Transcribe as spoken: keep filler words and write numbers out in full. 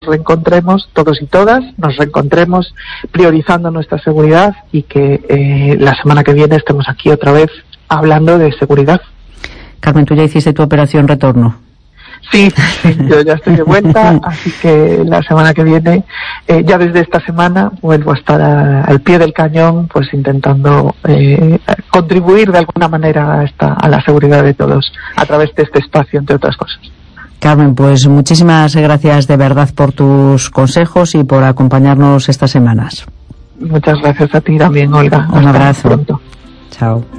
reencontremos, todos y todas, nos reencontremos priorizando nuestra seguridad y que eh, la semana que viene estemos aquí otra vez hablando de seguridad. Carmen, tú ya hiciste tu operación retorno. Sí, sí, yo ya estoy de vuelta, así que la semana que viene, eh, ya desde esta semana, vuelvo a estar a, al pie del cañón, pues intentando eh, contribuir de alguna manera a, esta, a la seguridad de todos, a través de este espacio, entre otras cosas. Carmen, pues muchísimas gracias de verdad por tus consejos y por acompañarnos estas semanas. Muchas gracias a ti también, Olga. Un Hasta abrazo. pronto. Chao.